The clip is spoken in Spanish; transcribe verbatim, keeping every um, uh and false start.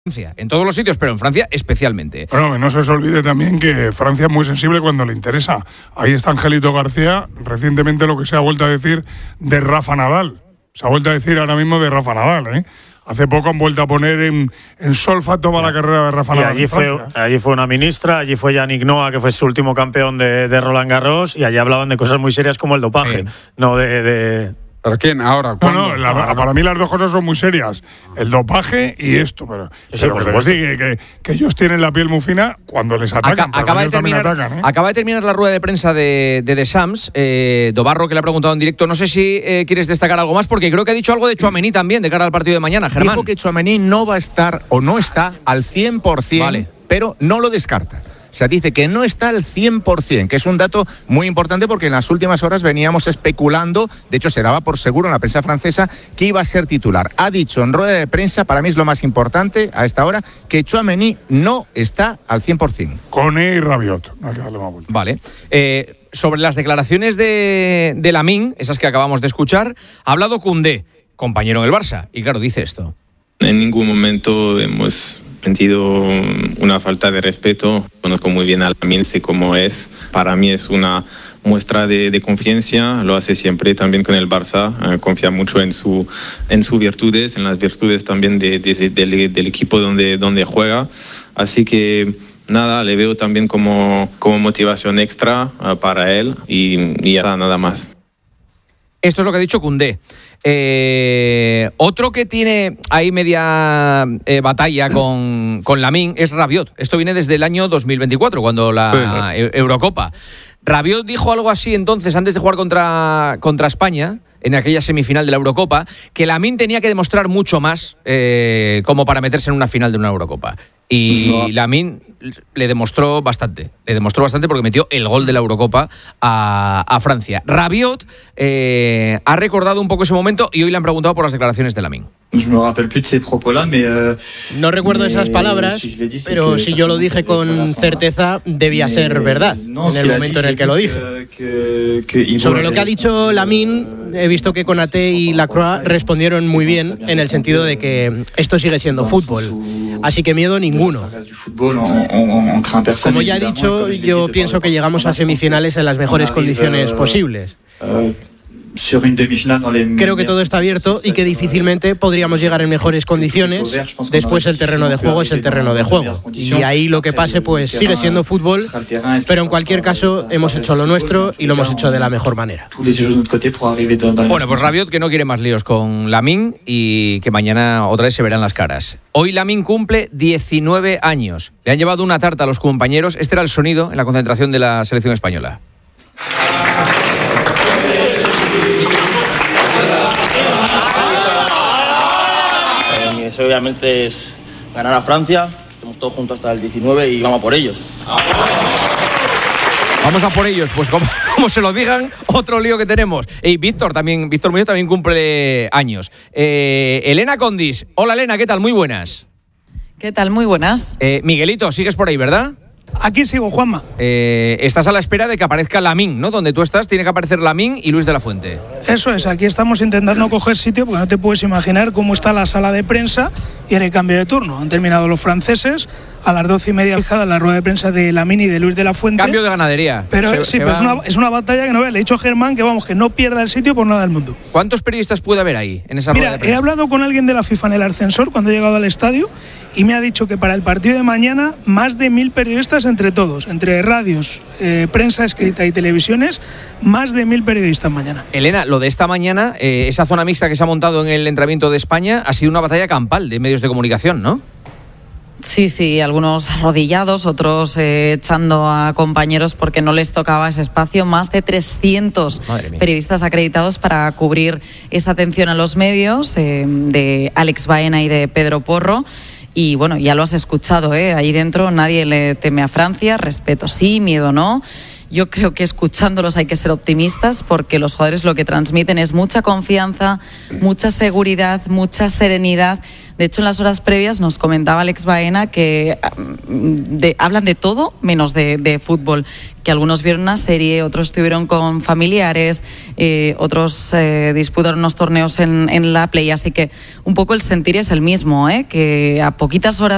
En todos los sitios, pero en Francia especialmente. Bueno, no se os olvide también que Francia es muy sensible cuando le interesa. Ahí está Angelito García, recientemente lo que se ha vuelto a decir de Rafa Nadal. Se ha vuelto a decir ahora mismo de Rafa Nadal, ¿eh? Hace poco han vuelto a poner en, en solfa toda la carrera de Rafa y Nadal. Allí fue, allí fue una ministra, allí fue Yannick Noah, que fue su último campeón de, de Roland Garros, y allí hablaban de cosas muy serias como el dopaje, sí. no de... de ¿Para quién? ¿Ahora? No, no, la, ahora para no. mí las dos cosas son muy serias. El dopaje y esto. Pero, sí, pero que, decir, que, que, que ellos tienen la piel muy fina cuando les atacan. Acá, acaba, de terminar, atacan ¿eh? acaba de terminar la rueda de prensa de, de Deschamps. Eh, Dobarro, que le ha preguntado en directo. No sé si eh, quieres destacar algo más, porque creo que ha dicho algo de Tchouaméni también, de cara al partido de mañana. Germán. Dijo que Tchouaméni no va a estar o no está al cien por ciento, vale. pero no lo descarta. O sea, dice que no está al cien por ciento, que es un dato muy importante porque en las últimas horas veníamos especulando, de hecho se daba por seguro en la prensa francesa, que iba a ser titular. Ha dicho en rueda de prensa, para mí es lo más importante a esta hora, que Tchouaméni no está al cien por ciento. Koné y Rabiot, no hay que darle más vuelta. Vale. Eh, sobre las declaraciones de, de Lamine, esas que acabamos de escuchar, ha hablado Koundé, compañero en el Barça, y claro, dice esto. En ningún momento hemos sentido una falta de respeto. Conozco muy bien a Lamine, sé cómo es. Para mí es una muestra de, de confianza, lo hace siempre también con el Barça, eh, confía mucho en su en sus virtudes, en las virtudes también de, de, de, del, del equipo donde, donde juega. Así que nada, le veo también como, como motivación extra uh, para él y, y ya nada más. Esto es lo que ha dicho Koundé. Eh, otro que tiene ahí media eh, batalla con, con Lamine es Rabiot. Esto viene desde el año dos mil veinticuatro, cuando la sí, sí. Eurocopa. Rabiot dijo algo así entonces, antes de jugar contra, contra España, en aquella semifinal de la Eurocopa, que Lamine tenía que demostrar mucho más eh, como para meterse en una final de una Eurocopa. Y pues no. Lamine le demostró bastante, le demostró bastante porque metió el gol de la Eurocopa a, a Francia. Rabiot eh, ha recordado un poco ese momento y hoy le han preguntado por las declaraciones de Lamine. No recuerdo esas palabras, pero si yo lo dije con certeza, debía ser verdad en el momento en el que lo dije. Sobre lo que ha dicho Lamine, he visto que Konaté y Lacroix respondieron muy bien en el sentido de que esto sigue siendo fútbol, así que miedo ninguno. Como ya he dicho, yo pienso que llegamos a semifinales en las mejores condiciones posibles. Creo que todo está abierto y que difícilmente podríamos llegar en mejores condiciones. Después el terreno de juego es el terreno de juego. Y ahí lo que pase pues sigue siendo fútbol, pero en cualquier caso hemos hecho lo nuestro y lo hemos hecho de la mejor manera. Bueno, pues Rabiot que no quiere más líos con Lamine y que mañana otra vez se verán las caras. Hoy Lamine cumple diecinueve años. Le han llevado una tarta a los compañeros. Este era el sonido en la concentración de la selección española. Eso obviamente es ganar a Francia, estamos todos juntos hasta el diecinueve y vamos a por ellos. Vamos a por ellos, pues como, como se lo digan, otro lío que tenemos. Y Víctor también, Víctor Muñoz también cumple años. Eh, Elena Condis, hola Elena, ¿qué tal? Muy buenas. ¿Qué tal? Muy buenas. Eh, Miguelito, sigues por ahí, ¿verdad? Aquí sigo, Juanma. Eh, estás a la espera de que aparezca Lamine, ¿no? Donde tú estás tiene que aparecer Lamine y Luis de la Fuente. Eso es, aquí estamos intentando coger sitio porque no te puedes imaginar cómo está la sala de prensa y en el cambio de turno. Han terminado los franceses a las doce y media fijada la rueda de prensa de Lamine y de Luis de la Fuente. Cambio de ganadería. Pero se, sí, se pero es, una, es una batalla que no ve. Le he dicho a Germán que vamos, que no pierda el sitio por nada del mundo. ¿Cuántos periodistas puede haber ahí en esa Mira, rueda de prensa? He hablado con alguien de la FIFA en el ascensor cuando he llegado al estadio y me ha dicho que para el partido de mañana más de mil periodistas entre todos, entre radios, eh, prensa escrita y televisiones, más de mil periodistas mañana. Elena, lo de esta mañana, eh, esa zona mixta que se ha montado en el entrenamiento de España ha sido una batalla campal de medios de comunicación, ¿no? Sí, sí, algunos arrodillados, otros eh, echando a compañeros porque no les tocaba ese espacio. Más de trescientos periodistas acreditados para cubrir esta atención a los medios, eh, de Alex Baena y de Pedro Porro. Y bueno, ya lo has escuchado, ¿eh? Ahí dentro nadie le teme a Francia, respeto sí, miedo no. Yo creo que escuchándolos hay que ser optimistas porque los jugadores lo que transmiten es mucha confianza, mucha seguridad, mucha serenidad. De hecho, en las horas previas nos comentaba Alex Baena que de, hablan de todo menos de, de fútbol, que algunos vieron una serie, otros estuvieron con familiares, eh, otros eh, disputaron unos torneos en, en la Play, así que un poco el sentir es el mismo, ¿eh? Que a poquitas horas